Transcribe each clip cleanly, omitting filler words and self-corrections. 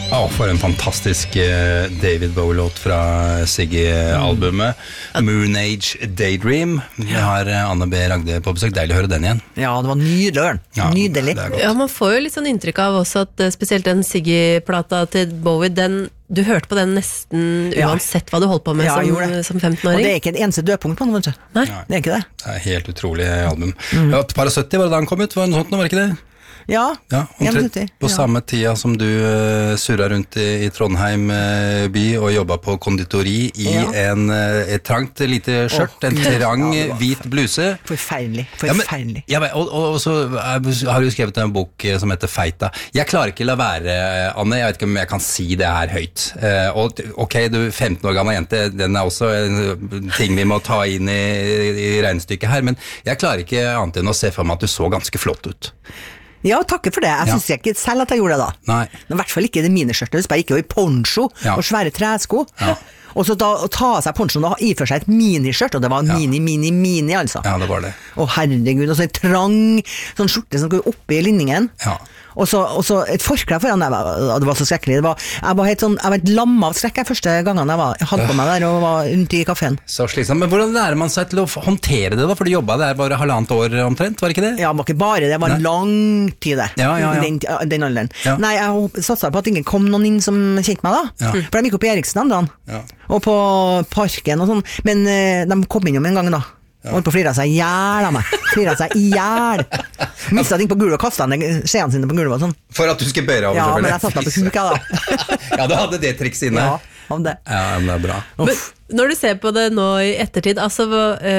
For en fantastisk David Bowie-låt fra Siggy-albumet Moon Age Daydream. Vi har Anne B. Ragde på besøk, deilig å høre den igjen. Ja, det var nydelig. Nydelig. Ja, man får jo litt sånn inntrykk av også at spesielt den Siggy-plata til Bowie, du hørte på den nesten uansett hva du holdt på med som 15-åring. Og det er ikke et eneste dødpunkt på den, vet du. Nei. Det er ikke det. Det er helt utrolig album. Ja, Par og 70 var det da han kom ut, var det noe sånt nå, var det ikke det? Ja, omtrent på samme tida som du surret rundt i Trondheim by og jobbet på konditori i et trangt lite skjørt, en trang hvit bluse. Forferdelig. Og så har du skrevet en bok som heter Feita. Jeg klarer ikke la være, Anne, jeg vet ikke om jeg kan si det her høyt. Og ok, du 15 år gammel jente, den er også en ting vi må ta inn i regnestykket her, men jeg klarer ikke annet enn å se for meg at du så ganske flott ut. Ja, takker for det. Jeg synes ikke selv at jeg gjorde det da. Nei. Men i hvert fall ikke det miniskjørtet. Jeg gikk jo i poncho og svære tresko. Og så da å ta av seg ponchoen og iføre seg et miniskjørt, og det var mini altså. Ja, det var det. Å herregud, og så en trang sånn skjorte som går opp i linningen. Ja. Og så et forklær foran det var så skrekkelig. Jeg var helt lamma av skrekk første gangen jeg hadde på meg der og var rundt i kaféen. Så slitsomt. Men hvordan lærer man seg til å håndtere det da? For du jobbet der bare 1,5 år omtrent, var det ikke det? Ja, det var ikke bare det, var lang tid der. Den alderen. Nei, jeg satset på at ingen kom noen inn som kjente meg da. For de gikk opp i Eriksen da. Og på parken og sånn. Men de kom inn om en gang da. Holdt på å flire seg ihjel av meg. Mistet ting på gulvet og kastet skjene sine på gulvet og sånn. For at du skulle bøyre over, selvfølgelig. Ja, men jeg satt meg på huka da. Ja, du hadde det triks inne. Ja, om det. Ja, men det er bra. Men når du ser på det nå i ettertid, altså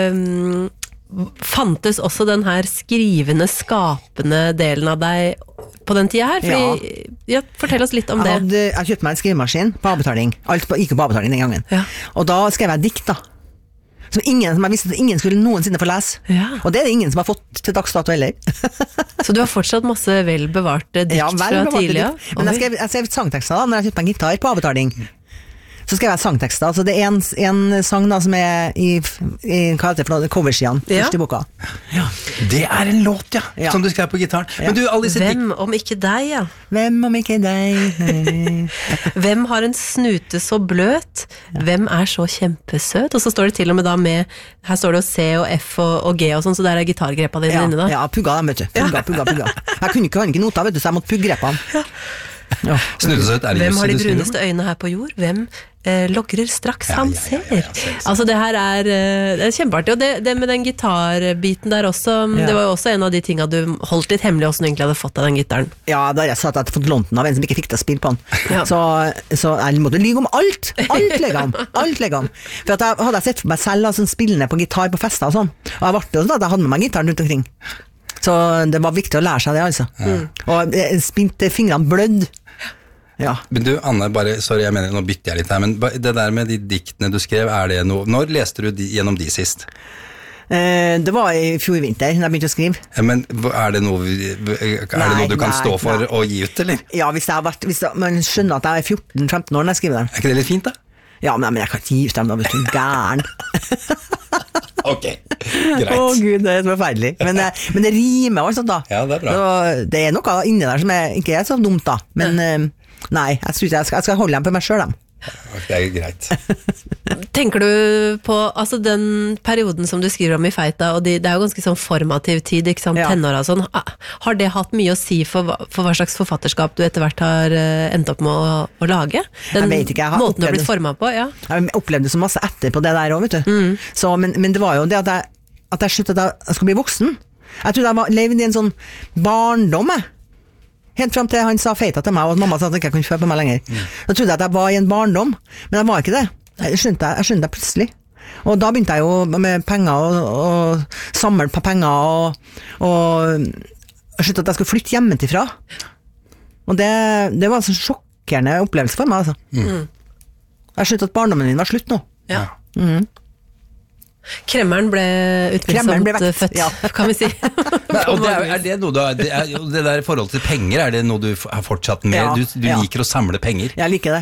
fantes også den her skrivende, skapende delen av deg på den tida her? Fordi, fortell oss litt om det. Jeg kjøpte meg en skrivemaskin på avbetaling. Alt gikk på avbetaling den gangen. Og da skrev jeg dikt da. Som jeg visste at ingen skulle noensinne få lese. Og det er det ingen som har fått til dags dato heller. Så du har fortsatt masse velbevarte dikt fra tidligere? Men jeg skrev sangtekster da, når jeg kjøpte meg en gitar på avbetaling. Så skrev jeg sangtekster, altså det er en sang da som er i hva heter det for noe, coversiden, først i boka. Det er en låt, som du skrev på gitaren. Men du, hvem om ikke deg, Hvem om ikke deg? Hvem har en snute så bløt? Hvem er så kjempesøt? Og så står det til og med da her står det C og F og G og sånn, så der er gitargreppa dine inne da. Ja, pugga dem, vet du. Pugga. Jeg kunne ikke noter, vet du, så jeg måtte puggrepene. Hvem har de bruneste øynene her på jord? Hvem logrer straks han ser? Altså det her det er kjempeartig. Og det med den gitarbiten der også, det var jo også en av de tingene du holdt litt hemmelig hvordan du egentlig hadde fått av den gitaren. Ja, da jeg sa at jeg hadde fått lånt den av en som ikke fikk til å spille på den. Så jeg måtte lyge om alt legge om. For at jeg hadde sett for meg selv som spillende på gitar på fester og sånn. Og jeg ble jo sånn at jeg hadde med meg gitaren rundt omkring. Så det var viktig å lære seg det, altså. Og jeg spinte fingrene blødd. Men du, Anne, sorry, jeg mener, nå bytter jeg litt her, men det der med de diktene du skrev, er det noe, når leste du gjennom de sist? Det var i fjor vinter, da jeg begynte å skrive. Men er det noe du kan stå for å gi ut, eller? Ja, hvis man skjønner at jeg er 14-15 år når jeg skriver det. Er ikke det litt fint, da? Ja, men jeg kan ikke gi ut dem, da vet du, gæren. Ok, greit. Gud, det er så forferdelig. Men det rimer også da. Ja, det er bra. Så det er noe inni der som ikke er så dumt da. Men nei, jeg tror ikke jeg skal holde dem på meg selv dem. Det er greit. Tenker du på den perioden som du skriver om i Feita, og det er jo ganske sånn formativ tid, ikke sant, tenåra og sånn. Har det hatt mye å si for hva slags forfatterskap du etter hvert har endt opp med å lage? Jeg vet ikke, jeg har måten du har blitt formet på, Jeg opplevde så masse etter på det der også, vet du. Så, men det var jo det at jeg sluttet at jeg skulle bli voksen. Jeg trodde jeg levde i en sånn barndom, helt frem til han sa Feita til meg, og mamma sa at jeg ikke kunne føle på meg lenger. Da trodde jeg at jeg var i en barndom, men jeg var ikke det. Jeg skjønte det plutselig. Og da begynte jeg jo med penger og samle på penger, og skjønte at jeg skulle flytte hjemmefra. Og det var en sånn sjokkerende opplevelse for meg, altså. Jeg skjønte at barndommen min var slutt nå. Kremmeren ble utvilsomt født, kan vi si. Og er det noe det der forholdet til penger, er det noe du har fortsatt med? Du liker å samle penger? Jeg liker det.